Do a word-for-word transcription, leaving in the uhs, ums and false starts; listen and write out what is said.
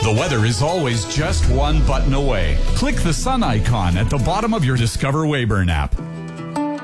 The weather is always just one button away. Click the sun icon at the bottom of your Discover Weyburn app.